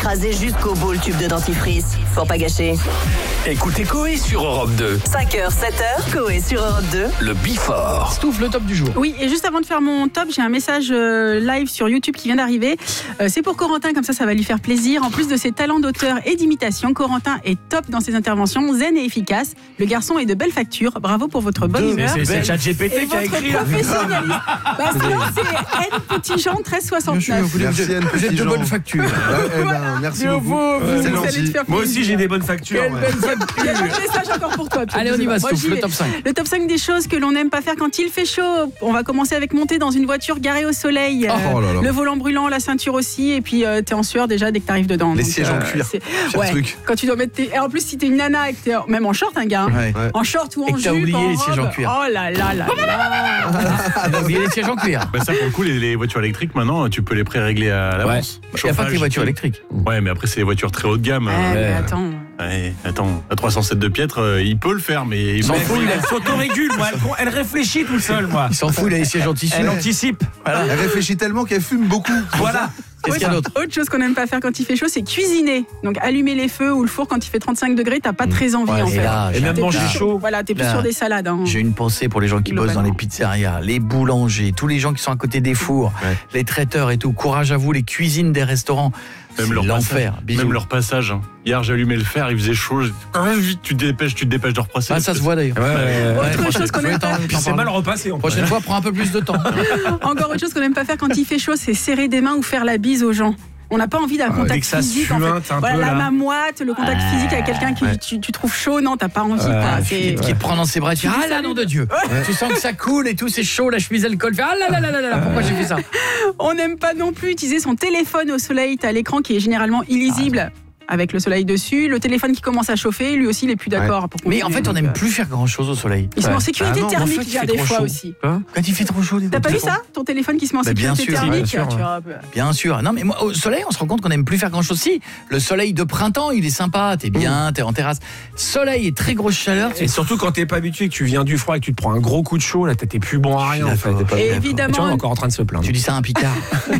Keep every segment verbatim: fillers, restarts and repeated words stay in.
écraser jusqu'au bout le tube de dentifrice. Pour pas gâcher. Écoutez Coé sur Europe deux. cinq heures, sept heures, Coé sur Europe deux. Le Before. Stouff, le top du jour. Oui, et juste avant de faire mon top, j'ai un message euh, live sur YouTube qui vient d'arriver. Euh, c'est pour Corentin, comme ça, ça va lui faire plaisir. En plus de ses talents d'auteur et d'imitation, Corentin est top dans ses interventions, zen et efficace. Le garçon est de belle facture. Bravo pour votre bonne humeur. C'est, c'est ChatGPT Et qui a votre écrit. professionnalisme. Bah, sinon, c'est N Petit Jean treize soixante-neuf. Merci, Anne Vous êtes de Petit-Jean. bonne facture. Eh ben, merci Vous, beaucoup. vous, C'est vous gentil. allez te faire Moi aussi, plaisir. j'ai des bonnes factures. Quelle ouais. belle facture. Il y a un message encore pour toi. Pierre. Allez, on y va, Moi, Stouff, j'y le vais. top cinq. Le top cinq des choses que l'on n'aime pas faire quand il fait chaud. On va commencer avec monter dans une voiture garée au soleil. Oh là là. Le volant brûlant, la ceinture aussi, et puis euh, t'es en sueur déjà dès que t'arrives dedans. Les Donc, sièges en cuir. c'est- Pire Ouais. truc. Quand tu dois mettre tes... Et en plus, si t'es une nana et que t'es même en short, un gars, hein, Ouais. Ouais. en short ou Et en que t'as jupe, oublié en les sièges en robe. cuir. Oh là là là là. Ah, t'as oublié les sièges en cuir. Bah ça, pour le coup, les, les voitures électriques, maintenant, tu peux les pré-régler à l'avance. Il n'y a pas que les voitures électriques. Ouais, mais après, c'est les voitures très haut de gamme. Eh, mais Ouais. attends. Ouais, attends, à trois cent sept de Pietre, euh, il peut le faire, mais il S'en s'en fout, fout. il a- Il Elle s'autorégule, moi. Elle, elle réfléchit tout seul, moi. Il s'en fout, il a les sièges en tissu. Elle anticipe. Elle réfléchit tellement qu'elle fume beaucoup. Voilà. Qu'est-ce qu'il y a d'autre? Autre chose qu'on n'aime pas faire quand il fait chaud, c'est cuisiner. Donc allumer les feux ou le four quand il fait trente-cinq degrés, t'as pas très envie Ouais, en et fait. là, Et j'ai- même T'es manger plus sur- chaud. Voilà, t'es plus Là, sur des salades. hein. J'ai une pensée pour les gens qui bossent dans les pizzerias, les boulangers, tous les gens qui sont à côté des fours, Ouais. les traiteurs et tout. Courage à vous, les cuisines des restaurants. Même C'est leur l'enfer. passage. Bisous. Même leur passage. hein. Hier, j'ai allumé le fer, il faisait chaud. j'ai- Ah, vite, tu te dépêches, tu te dépêches de repasser. Ah, ça se voit d'ailleurs. Ouais, ouais, ouais. Autre Ouais, chose qu'on je vais aime t'en- pas. t'en Puis c'est parler. mal repassé. en Prochaine plus. fois, prends un peu plus de temps. Encore autre chose qu'on n'aime pas faire quand il fait chaud, c'est serrer des mains ou faire la bise aux gens. On n'a pas envie d'un Ah, contact dès que ça se physique. en fait. fuinte un Voilà, peu, la là. main moite, le contact physique avec quelqu'un que ouais. tu, tu trouves chaud, non, t'as pas envie. Ouais, quoi. je C'est- Qui, qui te prend dans ses bras, tu dis ah là nom de Dieu. Tu sens que ça coule et tout, c'est chaud, la chemise elle colle. Fais, ah là là là là là, pourquoi j'ai fait ça? On n'aime pas non plus utiliser son téléphone au soleil. T'as l'écran qui est généralement illisible. Avec le soleil dessus, le téléphone qui commence à chauffer, lui aussi il est plus d'accord. pour Mais en continuer. fait, on Donc, n'aime euh, plus faire grand chose au soleil. Ils sont en Ouais. sécurité Ah non, mais thermique, en fait, il y a il des fait trop fois chaud. aussi. Quand il fait trop chaud, les T'as pas vu voitures. ça? Ton téléphone qui se met en Bah, bien sécurité sûr, thermique bien sûr, tu ouais. vois. Bien sûr. Non, mais moi, au soleil, on se rend compte qu'on n'aime plus faire grand chose. Si, le soleil de printemps, il est sympa, t'es bien, t'es en terrasse. Soleil et très grosse chaleur. Et surtout quand t'es pas habitué, que tu viens du froid et que tu te prends un gros coup de chaud, là t'es plus bon à rien en fait. D'accord. T'es pas- Et Et tu vois, on évidemment, est encore en train de se plaindre. Tu dis ça à un Picard.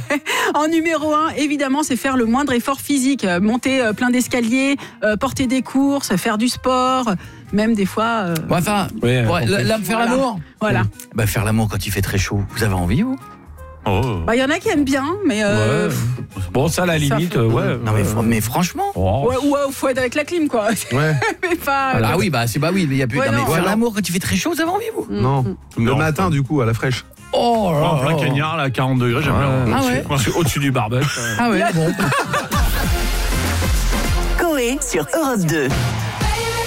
en numéro un, évidemment, c'est faire le moindre effort physique. Euh, Monter euh, plein d'escaliers, euh, porter des courses, faire du sport, même des fois. euh, Bon, enfin, Ouais, ouais, là, là, faire Voilà. l'amour. Voilà. Bah, faire l'amour quand il fait très chaud. Vous avez envie, vous? Oh. Bah, il y en a qui aiment bien, mais. euh, Ouais. Bon, ça, à la Ça limite, fait- euh, ouais. Non, mais, euh, fr- mais franchement. oh. Ouais, ou euh, faut être avec la clim, quoi. Ouais. mais pas. Ah oui, bah, c'est bah oui, mais il y a plus. Ouais, non, mais non. faire Ouais, non. l'amour quand il fait très chaud, vous avez envie, vous? Non. Le Non, matin, du coup, à la fraîche. Oh là En plein là. cagnard, là, à quarante degrés, j'aime bien. Ah ouais. Au-dessus- Au-dessus du barbecue. Ah ouais, bon. Coé sur Europe deux.